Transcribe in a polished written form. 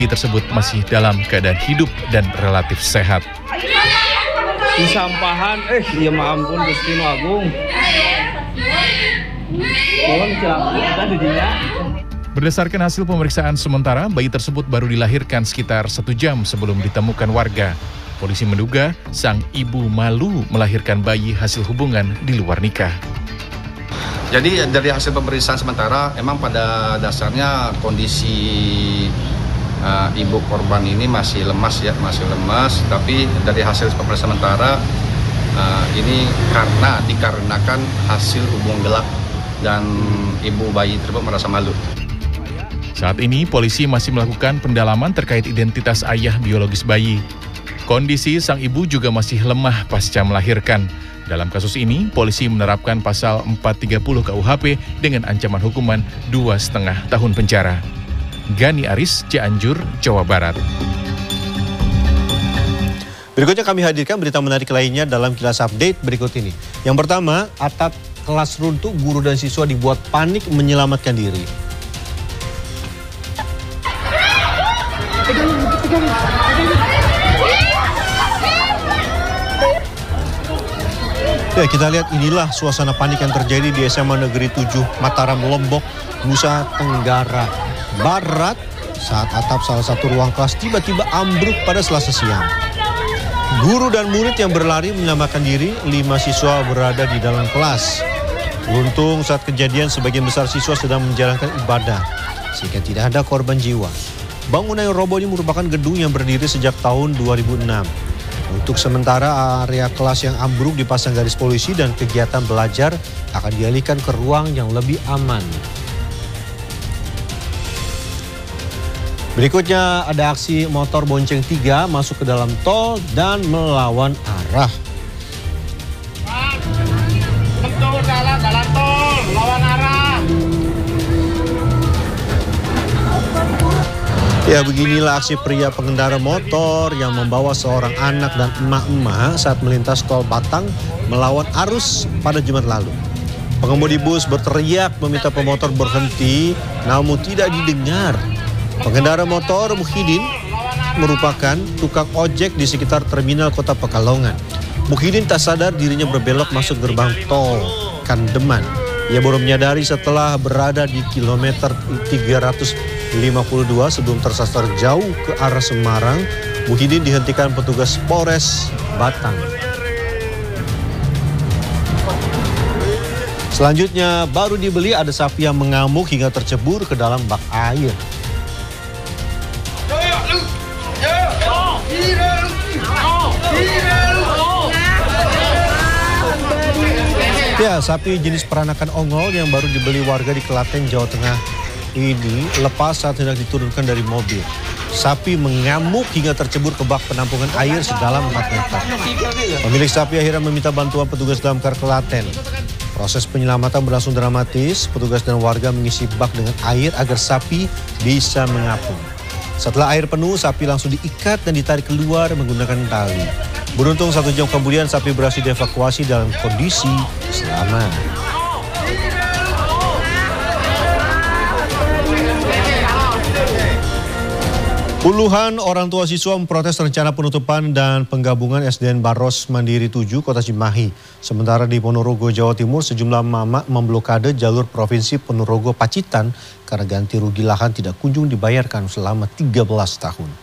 tersebut masih dalam keadaan hidup dan relatif sehat. Di sampahan, ya ampun Gusti Nu Agung. Mohon kita didinya. Berdasarkan hasil pemeriksaan sementara, bayi tersebut baru dilahirkan sekitar 1 jam sebelum ditemukan warga. Polisi menduga sang ibu malu melahirkan bayi hasil hubungan di luar nikah. Jadi dari hasil pemeriksaan sementara, emang pada dasarnya kondisi ibu korban ini masih lemas. Tapi dari hasil pemeriksaan sementara ini dikarenakan hasil hubungan gelap dan ibu bayi tersebut merasa malu. Saat ini polisi masih melakukan pendalaman terkait identitas ayah biologis bayi. Kondisi sang ibu juga masih lemah pasca melahirkan. Dalam kasus ini, polisi menerapkan pasal 430 KUHP dengan ancaman hukuman 2,5 tahun penjara. Gani Aris, Cianjur, Jawa Barat. Berikutnya kami hadirkan berita menarik lainnya dalam Kilas Update berikut ini. Yang pertama, atap kelas runtuh, guru dan siswa dibuat panik menyelamatkan diri. Ya, kita lihat inilah suasana panik yang terjadi di SMA Negeri 7 Mataram, Lombok, Nusa Tenggara Barat saat atap salah satu ruang kelas tiba-tiba ambruk pada Selasa siang. Guru dan murid yang berlari menyelamatkan diri, 5 siswa berada di dalam kelas. Beruntung saat kejadian sebagian besar siswa sedang menjalankan ibadah, sehingga tidak ada korban jiwa. Bangunan yang roboh ini merupakan gedung yang berdiri sejak tahun 2006. Untuk sementara area kelas yang ambruk dipasang garis polisi dan kegiatan belajar akan dialihkan ke ruang yang lebih aman. Berikutnya ada aksi motor bonceng 3 masuk ke dalam tol dan melawan arah. Betul jalan tol, lawan arah. Ya, beginilah aksi pria pengendara motor yang membawa seorang anak dan emak-emak saat melintas tol Batang melawan arus pada Jumat lalu. Pengemudi bus berteriak meminta pemotor berhenti, namun tidak didengar. Pengendara motor Muhyiddin merupakan tukang ojek di sekitar terminal Kota Pekalongan. Muhyiddin tak sadar dirinya berbelok masuk gerbang tol Kandeman. Ia baru menyadari setelah berada di kilometer 352 sebelum tersasar jauh ke arah Semarang. Muhyiddin dihentikan petugas Polres Batang. Selanjutnya baru dibeli ada sapi yang mengamuk hingga tercebur ke dalam bak air. Ya, sapi jenis peranakan ongol yang baru dibeli warga di Klaten, Jawa Tengah ini lepas saat hendak diturunkan dari mobil. Sapi mengamuk hingga tercebur ke bak penampungan air sedalam 4 meter. Pemilik sapi akhirnya meminta bantuan petugas damkar Klaten. Proses penyelamatan berlangsung dramatis. Petugas dan warga mengisi bak dengan air agar sapi bisa mengapung. Setelah air penuh, sapi langsung diikat dan ditarik keluar menggunakan tali. Beruntung 1 jam kemudian sapi berhasil dievakuasi dalam kondisi selamat. Puluhan orang tua siswa memprotes rencana penutupan dan penggabungan SDN Baros Mandiri 7 Kota Cimahi. Sementara di Ponorogo, Jawa Timur, sejumlah mama memblokade jalur Provinsi Ponorogo Pacitan karena ganti rugi lahan tidak kunjung dibayarkan selama 13 tahun.